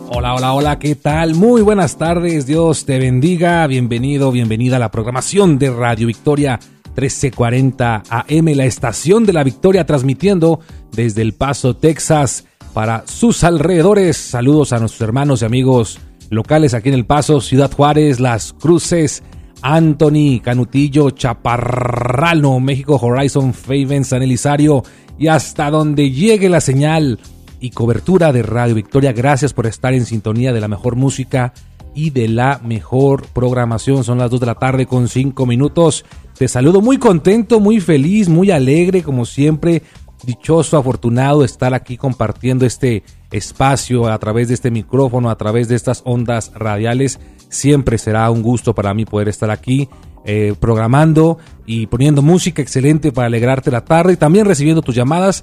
Hola, hola, hola, ¿qué tal? Muy buenas tardes, Dios te bendiga, bienvenido, bienvenida a la programación de Radio Victoria 1340 AM, la estación de la Victoria, transmitiendo desde El Paso, Texas, para sus alrededores. Saludos a nuestros hermanos y amigos locales aquí en El Paso, Ciudad Juárez, Las Cruces, Anthony, Canutillo, Chaparral, Nuevo México, Horizon, Faven, San Elizario y hasta donde llegue la señal y cobertura de Radio Victoria. Gracias por estar en sintonía de la mejor música y de la mejor programación. Son las 2 de la tarde con 5 minutos. Te saludo muy contento, muy feliz, muy alegre, como siempre, dichoso, afortunado de estar aquí compartiendo este espacio a través de este micrófono, a través de estas ondas radiales. Siempre será un gusto para mí poder estar aquí programando y poniendo música excelente para alegrarte la tarde, y también recibiendo tus llamadas.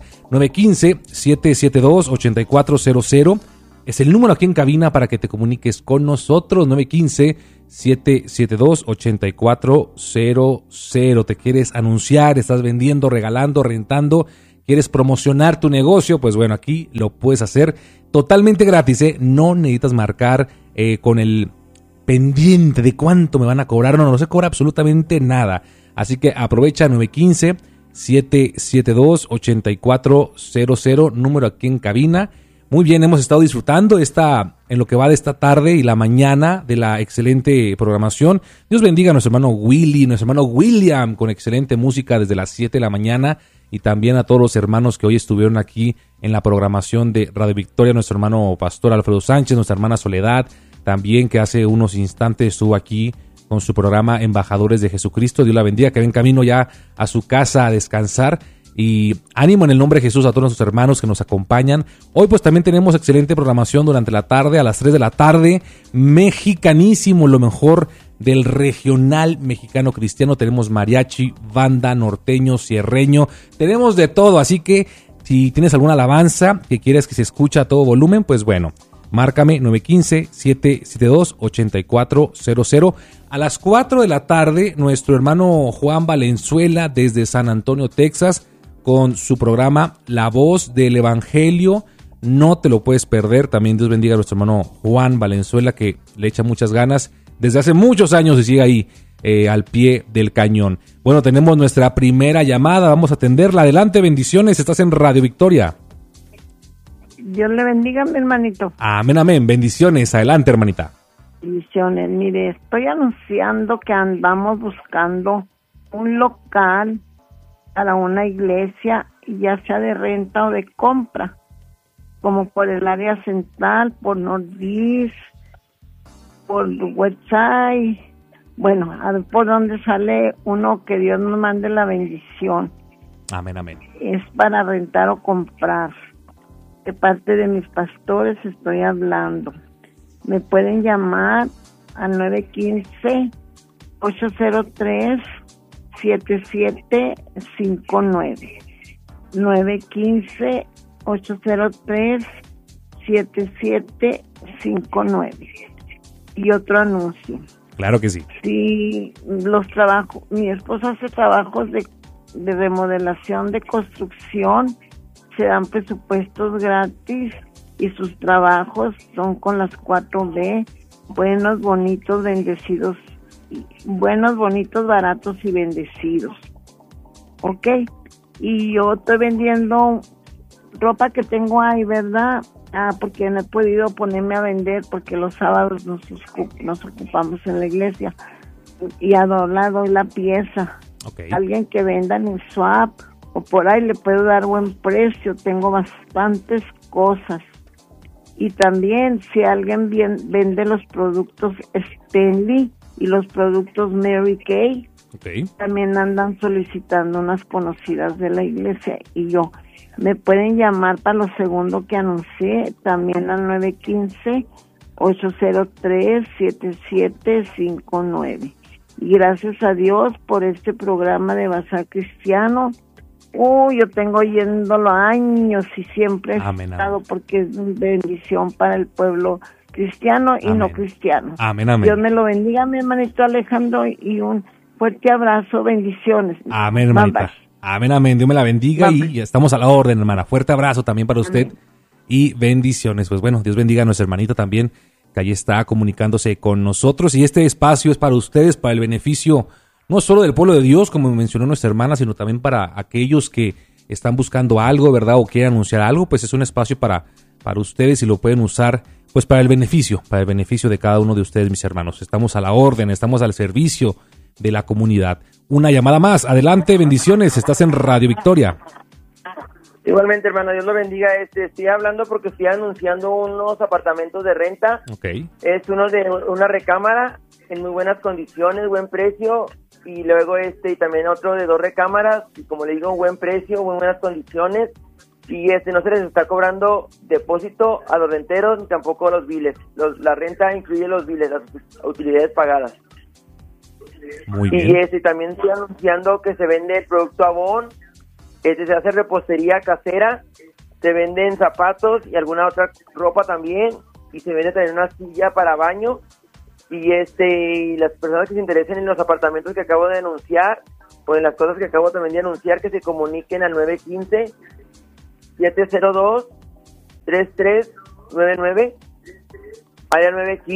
915-772-8400 es el número aquí en cabina para que te comuniques con nosotros. 915-772-8400. Te quieres anunciar, estás vendiendo, regalando, rentando, quieres promocionar tu negocio, pues bueno, aquí lo puedes hacer totalmente gratis, no necesitas marcar con el pendiente de cuánto me van a cobrar. No se cobra absolutamente nada. Así que aprovecha. 915-772-8400, número aquí en cabina. Muy bien, hemos estado disfrutando en lo que va de esta tarde y la mañana de la excelente programación. Dios bendiga a nuestro hermano Willy, nuestro hermano William, con excelente música desde las 7 de la mañana. Y también a todos los hermanos que hoy estuvieron aquí en la programación de Radio Victoria, nuestro hermano Pastor Alfredo Sánchez, nuestra hermana Soledad, también, que hace unos instantes estuvo aquí con su programa Embajadores de Jesucristo. Dios la bendiga, que va en camino ya a su casa a descansar. Y ánimo en el nombre de Jesús a todos nuestros hermanos que nos acompañan. Hoy pues también tenemos excelente programación durante la tarde, a las 3 de la tarde. Mexicanísimo, lo mejor del regional mexicano cristiano. Tenemos mariachi, banda, norteño, sierreño. Tenemos de todo, así que si tienes alguna alabanza que quieres que se escuche a todo volumen, pues bueno, márcame 915-772-8400. A las 4 de la tarde, nuestro hermano Juan Valenzuela desde San Antonio, Texas, con su programa La Voz del Evangelio. No te lo puedes perder. También Dios bendiga a nuestro hermano Juan Valenzuela, que le echa muchas ganas desde hace muchos años y sigue ahí al pie del cañón. Bueno, tenemos nuestra primera llamada. Vamos a atenderla. Adelante, bendiciones. Estás en Radio Victoria. Dios le bendiga, mi hermanito. Amén, amén. Bendiciones. Adelante, hermanita. Bendiciones. Mire, estoy anunciando que andamos buscando un local para una iglesia, ya sea de renta o de compra, como por el área central, por Nordis, por Westside. Bueno, a ver por dónde sale uno, que Dios nos mande la bendición. Amén, amén. Es para rentar o comprar. De parte de mis pastores estoy hablando. Me pueden llamar al 915-803-7759. 915-803-7759. Y otro anuncio. Claro que sí. Sí, los trabajos, mi esposa hace trabajos de remodelación, de construcción. Se dan presupuestos gratis y sus trabajos son con las 4B, buenos, bonitos, bendecidos, buenos, bonitos, baratos y bendecidos. ¿Ok? Y yo estoy vendiendo ropa que tengo ahí, ¿verdad? Porque no he podido ponerme a vender porque los sábados nos ocupamos en la iglesia y a doblar doy la pieza. Okay. Alguien que venda en swap o por ahí le puedo dar buen precio. Tengo bastantes cosas. Y también si alguien vende los productos Stanley y los productos Mary Kay, okay, también andan solicitando unas conocidas de la iglesia. Y yo, me pueden llamar para lo segundo que anuncié, también al 915-803-7759. Y gracias a Dios por este programa de Bazar Cristiano. Yo tengo oyéndolo años y siempre he estado, porque es una bendición para el pueblo cristiano y no cristiano. Amén, amén. Dios me lo bendiga, mi hermanito Alejandro, y un fuerte abrazo, bendiciones. Amén, hermanita. Amén, amén. Dios me la bendiga y estamos a la orden, hermana. Fuerte abrazo también para usted. Amén. y bendiciones. Pues bueno, Dios bendiga a nuestra hermanita también, que ahí está comunicándose con nosotros. Y este espacio es para ustedes, para el beneficio no solo del pueblo de Dios, como mencionó nuestra hermana, sino también para aquellos que están buscando algo, ¿verdad? O quieren anunciar algo, pues es un espacio para ustedes y lo pueden usar pues para el beneficio de cada uno de ustedes, mis hermanos. Estamos a la orden, estamos al servicio de la comunidad. Una llamada más, adelante, bendiciones, estás en Radio Victoria. Igualmente, hermano, Dios lo bendiga. Estoy hablando porque estoy anunciando unos apartamentos de renta. Okay. Es uno de una recámara en muy buenas condiciones, buen precio, y luego y también otro de 2 recámaras, y como le digo, buen precio, muy buenas condiciones, y no se les está cobrando depósito a los renteros ni tampoco los biles. La renta incluye los biles, las utilidades pagadas. Muy bien. Y también estoy anunciando que se vende el producto Avon, se hace repostería casera, se venden zapatos y alguna otra ropa también, y se vende también una silla para baño. Y las personas que se interesen en los apartamentos que acabo de anunciar, o en las cosas que acabo también de anunciar, que se comuniquen al 915-702-3399, área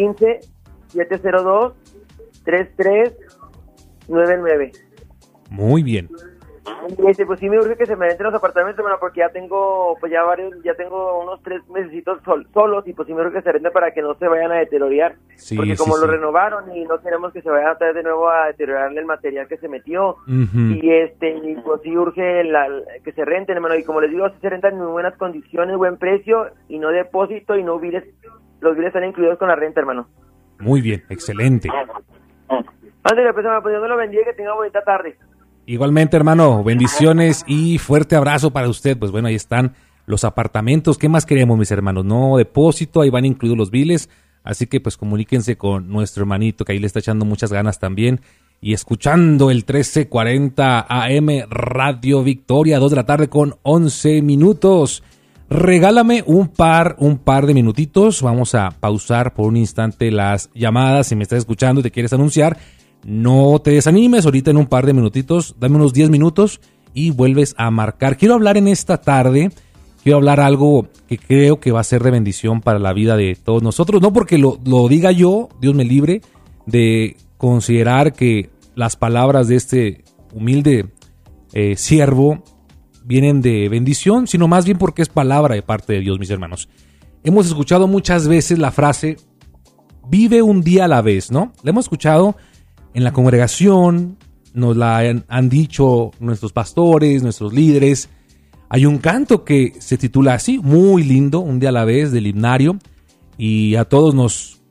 915-702-3399. Muy bien. Pues sí me urge que se me den los apartamentos, bueno, porque ya tengo unos 3 mesecitos solos, y pues sí me urge que se renten para que no se vayan a deteriorar, sí, porque como lo renovaron y no queremos que se vayan a traer de nuevo a deteriorarle el material que se metió. Uh-huh. Y pues sí urge que se renten, hermano, y como les digo, sí se rentan en muy buenas condiciones, buen precio, y no depósito, y no biles. Los biles están incluidos con la renta, hermano. Muy bien, excelente. Ándale, pues, hermano, pues Dios me lo bendiga y que tenga bonita tarde. Igualmente, hermano, bendiciones y fuerte abrazo para usted. Pues bueno, ahí están los apartamentos. ¿Qué más queremos, mis hermanos? No depósito, ahí van incluidos los biles. Así que pues comuníquense con nuestro hermanito, que ahí le está echando muchas ganas también. Y escuchando el 1340 AM Radio Victoria, 2 de la tarde con 11 minutos. Regálame un par de minutitos. Vamos a pausar por un instante las llamadas. Si me estás escuchando y te quieres anunciar, no te desanimes, ahorita en un par de minutitos, dame unos 10 minutos y vuelves a marcar. Quiero hablar en esta tarde, algo que creo que va a ser de bendición para la vida de todos nosotros, no porque lo diga yo, Dios me libre de considerar que las palabras de este humilde siervo vienen de bendición, sino más bien porque es palabra de parte de Dios, mis hermanos. Hemos escuchado muchas veces la frase, vive un día a la vez, ¿no? La hemos escuchado en la congregación, nos la han dicho nuestros pastores, nuestros líderes. Hay un canto que se titula así, muy lindo, un día a la vez, del himnario, y a todos nos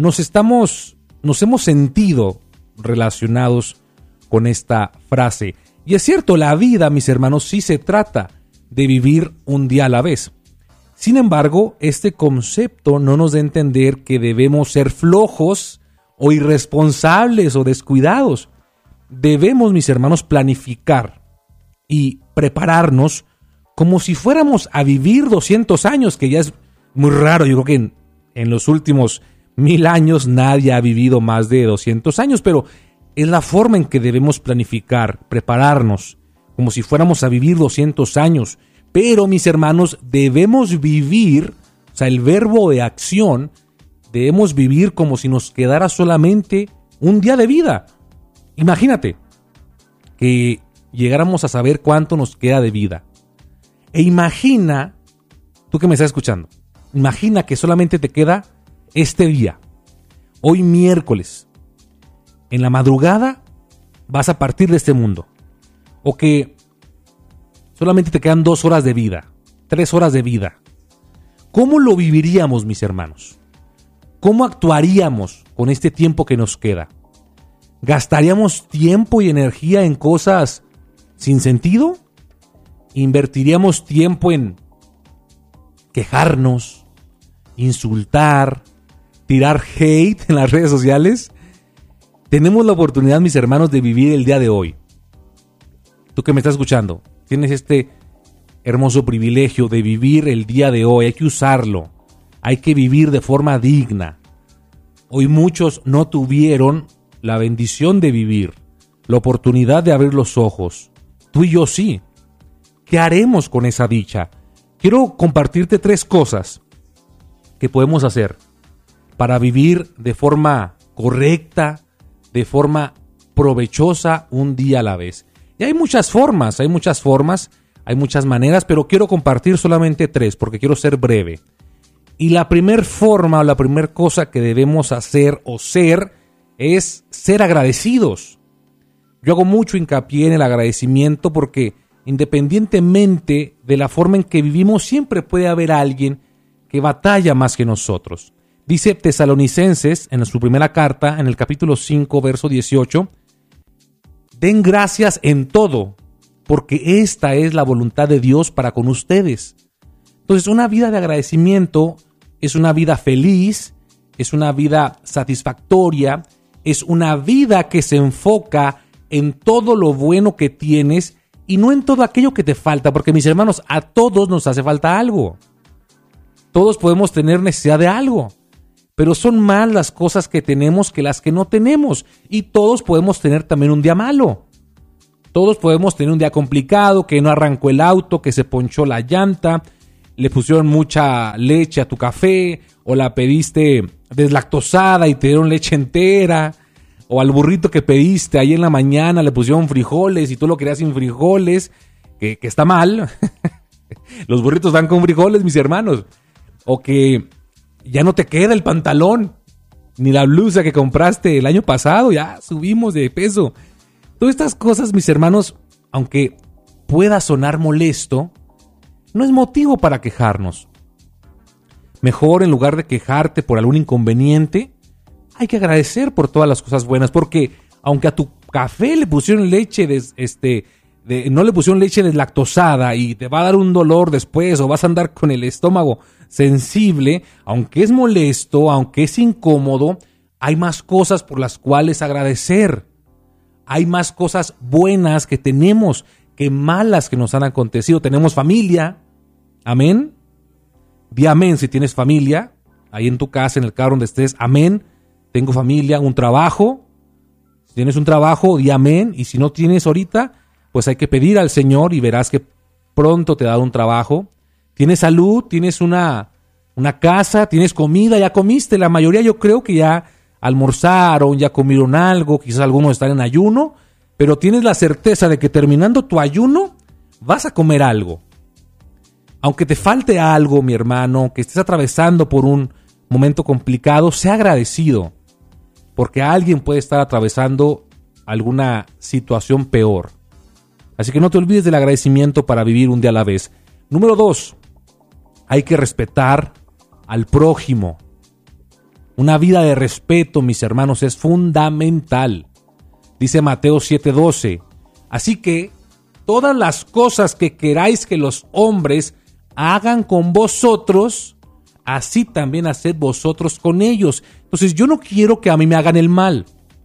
hemos sentido relacionados con esta frase. Y es cierto, la vida, mis hermanos, sí se trata de vivir un día a la vez. Sin embargo, este concepto no nos da a entender que debemos ser flojos o irresponsables o descuidados. Debemos, mis hermanos, planificar y prepararnos como si fuéramos a vivir 200 años, que ya es muy raro. Yo creo que en los últimos 1000 años nadie ha vivido más de 200 años, pero es la forma en que debemos planificar, prepararnos, como si fuéramos a vivir 200 años. Pero, mis hermanos, debemos vivir, o sea, el verbo de acción, debemos vivir como si nos quedara solamente un día de vida. Imagínate que llegáramos a saber cuánto nos queda de vida. E imagina, tú que me estás escuchando, imagina que solamente te queda este día, hoy miércoles. En la madrugada vas a partir de este mundo. O que solamente te quedan 2 horas de vida, 3 horas de vida. ¿Cómo lo viviríamos, mis hermanos? ¿Cómo actuaríamos con este tiempo que nos queda? ¿Gastaríamos tiempo y energía en cosas sin sentido? ¿Invertiríamos tiempo en quejarnos, insultar, tirar hate en las redes sociales? Tenemos la oportunidad, mis hermanos, de vivir el día de hoy. Tú que me estás escuchando, tienes este hermoso privilegio de vivir el día de hoy. Hay que usarlo. Hay que vivir de forma digna. Hoy muchos no tuvieron la bendición de vivir, la oportunidad de abrir los ojos. Tú y yo sí. ¿Qué haremos con esa dicha? quiero compartirte 3 cosas que podemos hacer para vivir de forma correcta, de forma provechosa, un día a la vez. Y hay muchas formas, hay muchas maneras, pero quiero compartir solamente 3 porque quiero ser breve. Y la primera forma o la primera cosa que debemos hacer o ser es ser agradecidos. Yo hago mucho hincapié en el agradecimiento porque independientemente de la forma en que vivimos, siempre puede haber alguien que batalla más que nosotros. Dice Tesalonicenses en su primera carta, en el capítulo 5, verso 18, den gracias en todo, porque esta es la voluntad de Dios para con ustedes. Entonces, una vida de agradecimiento es una vida feliz, es una vida satisfactoria, es una vida que se enfoca en todo lo bueno que tienes y no en todo aquello que te falta, porque mis hermanos, a todos nos hace falta algo. Todos podemos tener necesidad de algo, pero son más las cosas que tenemos que las que no tenemos. Y todos podemos tener también un día malo. Todos podemos tener un día complicado, que no arrancó el auto, que se ponchó la llanta, le pusieron mucha leche a tu café, o la pediste deslactosada y te dieron leche entera, o al burrito que pediste ahí en la mañana le pusieron frijoles y tú lo querías sin frijoles, que está mal. Los burritos van con frijoles, mis hermanos. O que ya no te queda el pantalón, ni la blusa que compraste el año pasado, ya subimos de peso. Todas estas cosas, mis hermanos, aunque pueda sonar molesto, no es motivo para quejarnos. Mejor, en lugar de quejarte por algún inconveniente, hay que agradecer por todas las cosas buenas, porque aunque a tu café le pusieron leche no le pusieron leche deslactosada y te va a dar un dolor después o vas a andar con el estómago sensible, aunque es molesto, aunque es incómodo, hay más cosas por las cuales agradecer. Hay más cosas buenas que tenemos que malas que nos han acontecido. Tenemos familia, amén. Di amén si tienes familia, ahí en tu casa, en el carro donde estés, amén. Tengo familia, un trabajo. Si tienes un trabajo, di amén. Y si no tienes ahorita, pues hay que pedir al Señor y verás que pronto te da un trabajo. Tienes salud, tienes una casa, tienes comida, ya comiste. La mayoría yo creo que ya almorzaron, ya comieron algo, quizás algunos están en ayuno, pero tienes la certeza de que terminando tu ayuno vas a comer algo. Aunque te falte algo, mi hermano, que estés atravesando por un momento complicado, sea agradecido, porque alguien puede estar atravesando alguna situación peor. Así que no te olvides del agradecimiento para vivir un día a la vez. Número 2, hay que respetar al prójimo. Una vida de respeto, mis hermanos, es fundamental. Dice Mateo 7:12. Así que todas las cosas que queráis que los hombres hagan con vosotros, así también haced vosotros con ellos. Entonces yo no quiero que a mí me hagan el mal.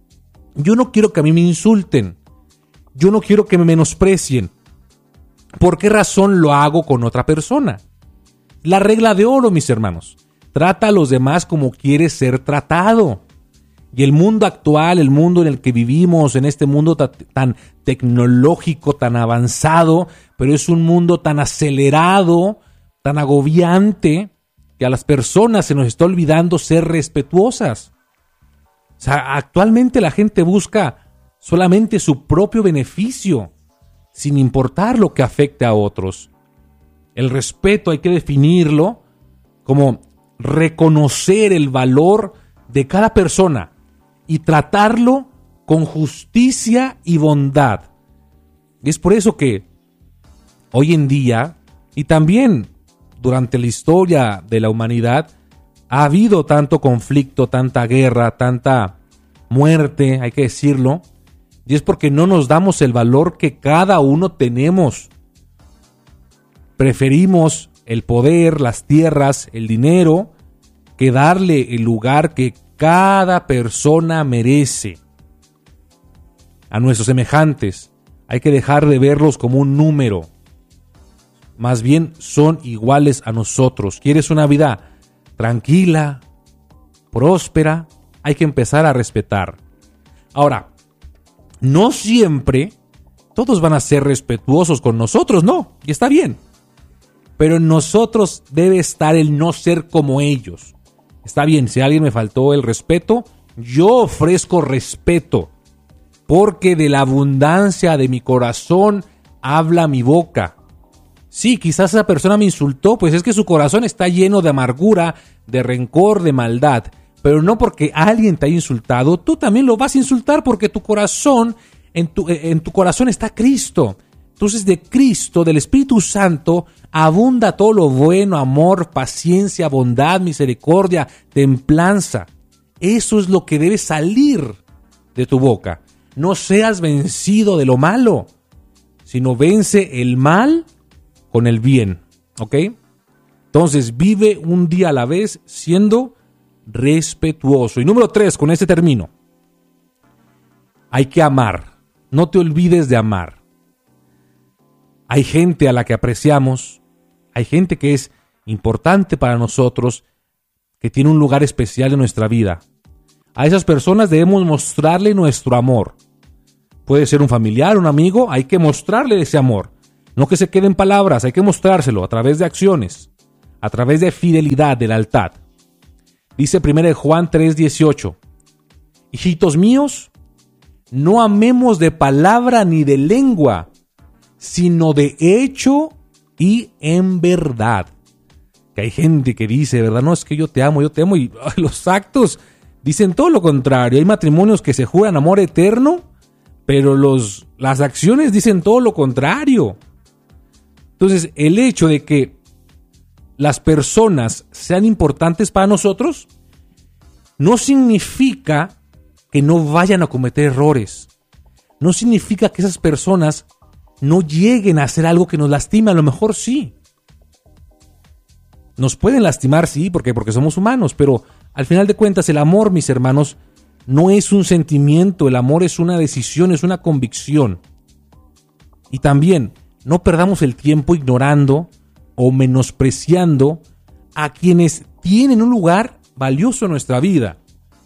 Yo no quiero que a mí me insulten. Yo no quiero que me menosprecien. ¿Por qué razón lo hago con otra persona? La regla de oro, mis hermanos. Trata a los demás como quieres ser tratado. Y el mundo actual, el mundo en el que vivimos, en este mundo tan tecnológico, tan avanzado, pero es un mundo tan acelerado, tan agobiante, que a las personas se nos está olvidando ser respetuosas. O sea, actualmente la gente busca solamente su propio beneficio, sin importar lo que afecte a otros. El respeto hay que definirlo como reconocer el valor de cada persona y tratarlo con justicia y bondad. Y es por eso que hoy en día, y también durante la historia de la humanidad, ha habido tanto conflicto, tanta guerra, tanta muerte, hay que decirlo, y es porque no nos damos el valor que cada uno tenemos. Preferimos el poder, las tierras, el dinero, que darle el lugar que cada persona merece. A nuestros semejantes hay que dejar de verlos como un número. Más bien son iguales a nosotros. ¿Quieres una vida tranquila, próspera? Hay que empezar a respetar. Ahora, no siempre todos van a ser respetuosos con nosotros, no, y está bien. pero en nosotros debe estar el no ser como ellos. Está bien, si a alguien me faltó el respeto, yo ofrezco respeto, porque de la abundancia de mi corazón habla mi boca. Sí, quizás esa persona me insultó, pues es que su corazón está lleno de amargura, de rencor, de maldad. Pero no porque alguien te haya insultado, tú también lo vas a insultar, porque tu corazón, en tu corazón está Cristo. Entonces de Cristo, del Espíritu Santo, abunda todo lo bueno, amor, paciencia, bondad, misericordia, templanza. Eso es lo que debe salir de tu boca. No seas vencido de lo malo, sino vence el mal con el bien, ¿ok? Entonces vive un día a la vez siendo respetuoso. Y número 3, con este termino. Hay que amar. No te olvides de amar. Hay gente a la que apreciamos, hay gente que es importante para nosotros, que tiene un lugar especial en nuestra vida. A esas personas debemos mostrarle nuestro amor. Puede ser un familiar, un amigo, hay que mostrarle ese amor. No que se quede en palabras, hay que mostrárselo a través de acciones, a través de fidelidad, de lealtad. Dice 1 Juan 3:18, hijitos míos, no amemos de palabra ni de lengua, sino de hecho y en verdad. Que hay gente que dice, ¿verdad? No, es que yo te amo, y los actos dicen todo lo contrario. Hay matrimonios que se juran amor eterno, pero las acciones dicen todo lo contrario. Entonces, el hecho de que las personas sean importantes para nosotros no significa que no vayan a cometer errores. No significa que esas personas no lleguen a hacer algo que nos lastime. A lo mejor sí. Nos pueden lastimar, sí, porque somos humanos, pero al final de cuentas el amor, mis hermanos, no es un sentimiento. El amor es una decisión, es una convicción. Y también no perdamos el tiempo ignorando o menospreciando a quienes tienen un lugar valioso en nuestra vida.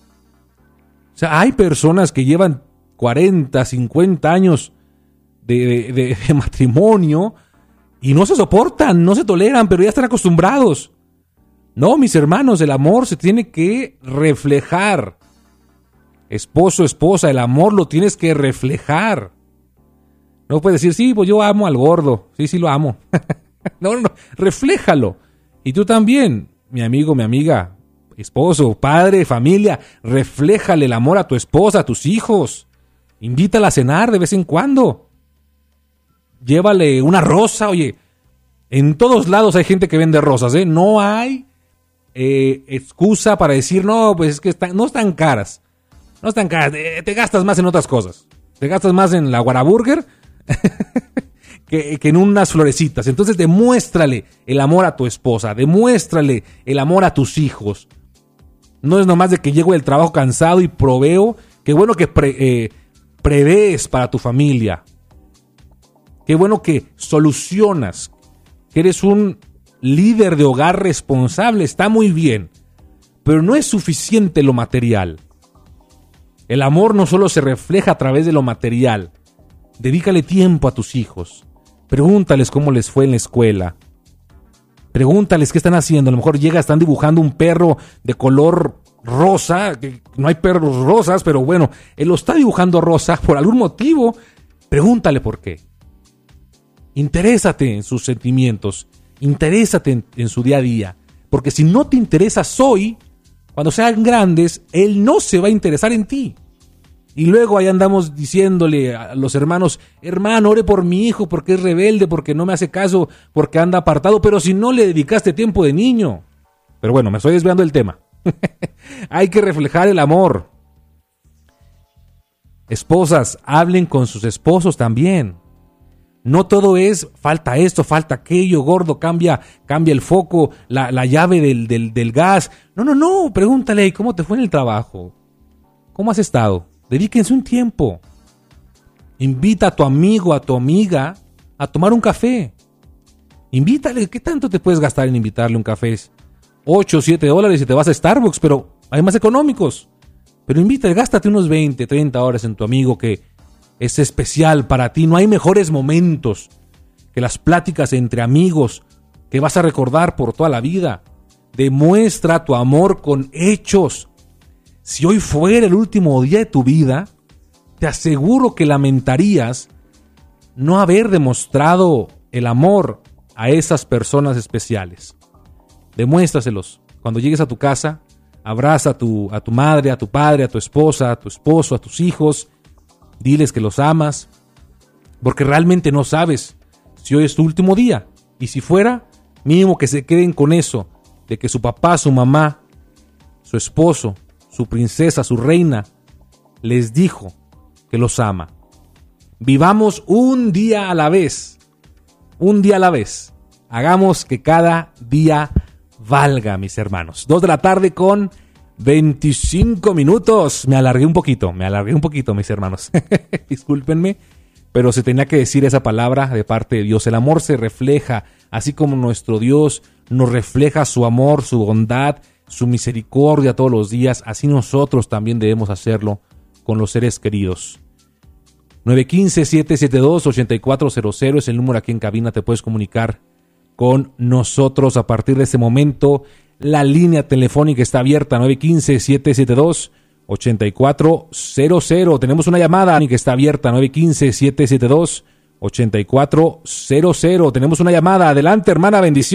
O sea, hay personas que llevan 40, 50 años de matrimonio y no se soportan, no se toleran, pero ya están acostumbrados. No, mis hermanos, el amor se tiene que reflejar. Esposo, esposa, el amor lo tienes que reflejar. No puedes decir, sí, pues yo amo al gordo. Sí, lo amo. No, refléjalo. Y tú también, mi amigo, mi amiga, esposo, padre, familia, refléjale el amor a tu esposa, a tus hijos. Invítala a cenar de vez en cuando. Llévale una rosa, oye. En todos lados hay gente que vende rosas, ¿eh? No hay excusa para decir, no, pues es que no están caras. No están caras, te gastas más en otras cosas. Te gastas más en la Whataburger que en unas florecitas. Entonces demuéstrale el amor a tu esposa, demuéstrale el amor a tus hijos. No es nomás de que llego del trabajo cansado y proveo. Qué bueno que prevees para tu familia. Qué bueno que solucionas, que eres un líder de hogar responsable. Está muy bien, pero no es suficiente lo material. El amor no solo se refleja a través de lo material. Dedícale tiempo a tus hijos. Pregúntales cómo les fue en la escuela. Pregúntales qué están haciendo. A lo mejor están dibujando un perro de color rosa. Que no hay perros rosas, pero bueno, él lo está dibujando rosa por algún motivo. Pregúntale por qué. Interésate en sus sentimientos. Interésate en su día a día. Porque si no te interesas hoy, cuando sean grandes, él no se va a interesar en ti. Y luego ahí andamos diciéndole a los hermanos, hermano, ore por mi hijo porque es rebelde, porque no me hace caso, porque anda apartado, pero si no le dedicaste tiempo de niño. Pero bueno, me estoy desviando del tema. Hay que reflejar el amor. Esposas, hablen con sus esposos también. No todo es falta esto, falta aquello, gordo, cambia el foco, la llave del gas. No, pregúntale, ¿cómo te fue en el trabajo? ¿Cómo has estado? Dedíquense un tiempo. Invita a tu amigo, a tu amiga a tomar un café. Invítale, ¿qué tanto te puedes gastar en invitarle un café? $8 o $7 y te vas a Starbucks, pero hay más económicos. Pero invítale, gástate unos 20, 30 horas en tu amigo que es especial para ti. No hay mejores momentos que las pláticas entre amigos que vas a recordar por toda la vida. Demuestra tu amor con hechos. Si hoy fuera el último día de tu vida, te aseguro que lamentarías no haber demostrado el amor a esas personas especiales. Demuéstraselos. Cuando llegues a tu casa, abraza a tu madre, a tu padre, a tu esposa, a tu esposo, a tus hijos. Diles que los amas, porque realmente no sabes si hoy es tu último día. Y si fuera, mínimo que se queden con eso, de que su papá, su mamá, su esposo, su princesa, su reina, les dijo que los ama. Vivamos un día a la vez. Un día a la vez. Hagamos que cada día valga, mis hermanos. 2 de la tarde con 25 minutos. Me alargué un poquito, mis hermanos. Discúlpenme, pero se tenía que decir esa palabra de parte de Dios. El amor se refleja, así como nuestro Dios nos refleja su amor, su bondad, su misericordia todos los días. Así nosotros también debemos hacerlo con los seres queridos. 915-772-8400 es el número aquí en cabina. Te puedes comunicar con nosotros a partir de este momento. La línea telefónica está abierta, 915-772-8400. Tenemos una llamada que está abierta, 915-772-8400. Tenemos una llamada. Adelante, hermana, bendición.